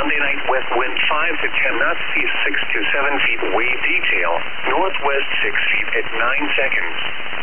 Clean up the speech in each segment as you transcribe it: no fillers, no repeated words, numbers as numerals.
Monday night, west wind 5 to 10 knots, seas 6 to 7 feet, wave detail, northwest 6 feet at 9 seconds.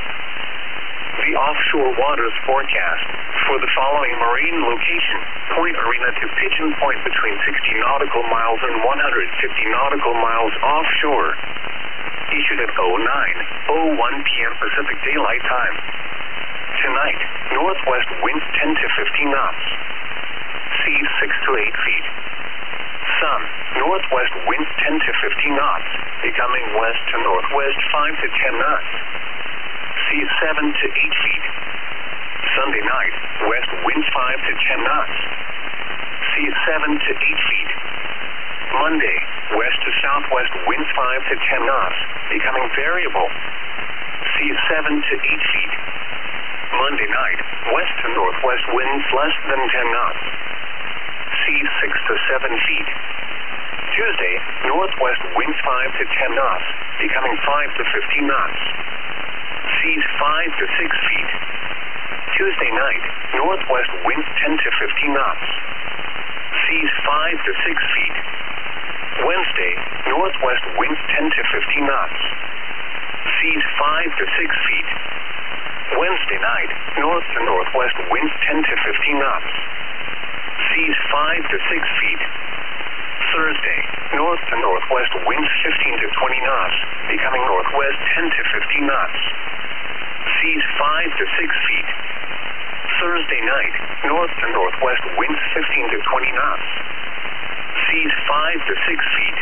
The offshore waters forecast for the following marine location: Point Arena to Pigeon Point between 60 nautical miles and 150 nautical miles offshore. Issued at 09:01 p.m. Pacific Daylight Time. Tonight, northwest winds 10 to 15 knots. Seas 6 to 8 feet. Sun, northwest winds 10 to 15 knots, becoming west to northwest 5 to 10 knots. Seas 7 to 8 feet. Sunday night, west winds 5 to 10 knots. Seas 7 to 8 feet. Monday, west to southwest winds 5 to 10 knots, becoming variable. Seas 7 to 8 feet. Monday night, west to northwest winds less than 10 knots. Seas 6 to 7 feet. Tuesday, northwest winds 5 to 10 knots, becoming 5 to 15 knots. Seas 5 to 6 feet. Tuesday night, northwest winds 10 to 15 knots. Seas 5 to 6 feet. Wednesday, northwest winds 10 to 15 knots. Seas 5 to 6 feet. Wednesday night, north to northwest winds 10 to 15 knots. Seas 5 to 6 feet. Thursday, north to northwest winds 15 to 20 knots, becoming northwest 10 to 15 knots. Seas 5 to 6 feet. Thursday night, north to northwest winds 15 to 20 knots. Seas 5 to 6 feet.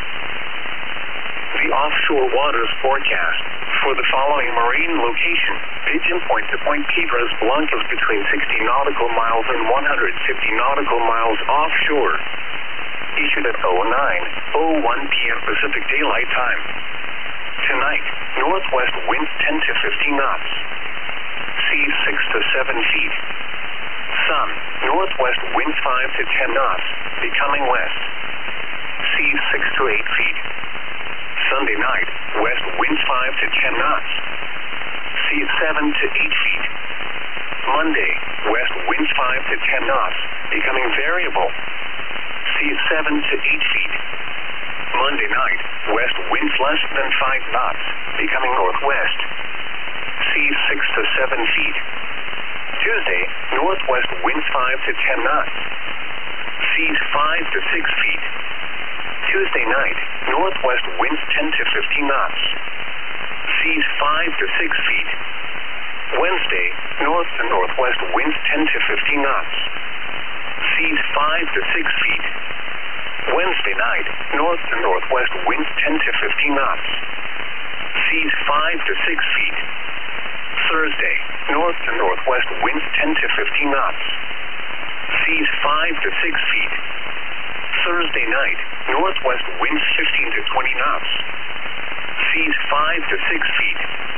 The offshore waters forecast for the following marine location: Pigeon Point to Point Piedras Blancas between 60 nautical miles and 150 nautical miles offshore. Issued at 09:01 p.m. Pacific Daylight Time. Tonight, northwest winds 10 to 15 knots. Seas 6 to 7 feet. Sun, northwest winds 5 to 10 knots, becoming west. Seas 6 to 8 feet. Sunday night, west winds 5 to 10 knots. Seas 7 to 8 feet. Monday, west winds 5 to 10 knots, becoming variable. Seas 7 to 8 feet. Monday night, west winds less than 5 knots, becoming northwest. Seas 6 to 7 feet. Tuesday, northwest winds 5 to 10 knots. Seas 5 to 6 feet. Tuesday night, northwest winds 10 to 15 knots. Seas 5 to 6 feet. Wednesday, north to northwest winds 10 to 15 knots. Seas 5 to 6 feet. Wednesday night, north to northwest winds 10 to 15 knots. Seas 5 to 6 feet. Thursday, north to northwest winds 10 to 15 knots. Seas 5 to 6 feet. Thursday night, northwest winds 15 to 20 knots. Seas 5 to 6 feet.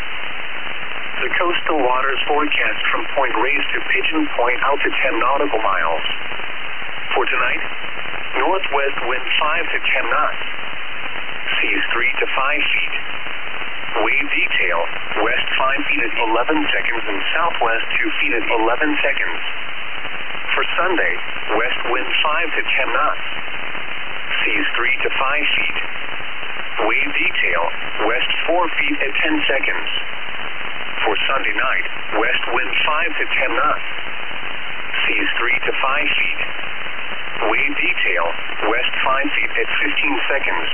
The coastal waters forecast from Point Reyes to Pigeon Point out to 10 nautical miles. For tonight, northwest wind 5 to 10 knots. Seas 3 to 5 feet. Wave detail, west 5 feet at 11 seconds and southwest 2 feet at 11 seconds. For Sunday, west wind 5 to 10 knots. Seas 3 to 5 feet. Wave detail, west 4 feet at 10 seconds. For Sunday night, west wind 5 to 10 knots. Seas 3 to 5 feet. Wave detail, west 5 feet at 15 seconds.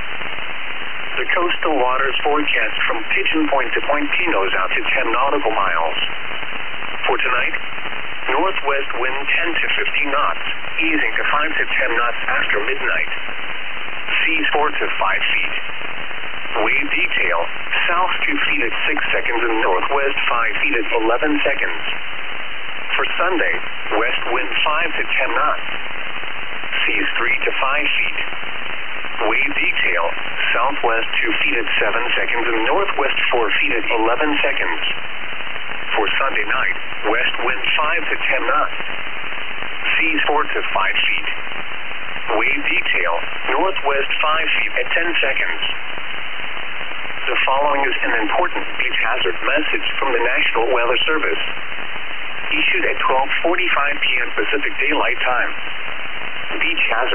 The coastal waters forecast from Pigeon Point to Point Pinos out to 10 nautical miles. For tonight, northwest wind 10 to 15 knots, easing to 5 to 10 knots after midnight. Seas 4 to 5 feet. Wave detail, south 2 feet at 6 seconds and northwest 5 feet at 11 seconds. For Sunday, west wind 5 to 10 knots. Seas 3 to 5 feet. Wave detail, southwest 2 feet at 7 seconds and northwest 4 feet at 11 seconds. For Sunday night, west wind 5 to 10 knots. Seas 4 to 5 feet. Wave detail, northwest 5 feet at 10 seconds. The following is an important beach hazard message from the National Weather Service. Issued at 12:45 p.m. Pacific Daylight Time. Beach hazard.